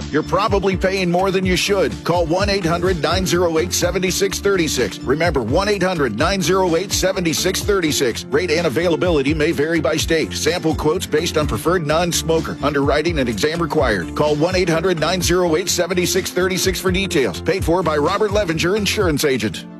You're probably paying more than you should. Call 1-800-908-7636. Remember, 1-800-908-7636. Rate and availability may vary by state. Sample quotes based on preferred non-smoker. Underwriting and exam required. Call 1-800-908-7636 for details. Paid for by Robert Levenger, Insurance Agent.